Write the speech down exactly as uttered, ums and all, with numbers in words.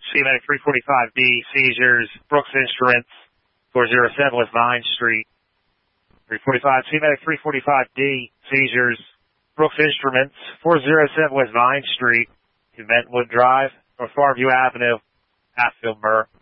C Medic three forty-five D, seizures, Brooks Instruments, four oh seven West Vine Street. three forty-five, C Medic three forty-five D, seizures, Brooks Instruments, four oh seven West Vine Street, to Bentwood Drive, North Farmview Avenue, Hatfield, Murr.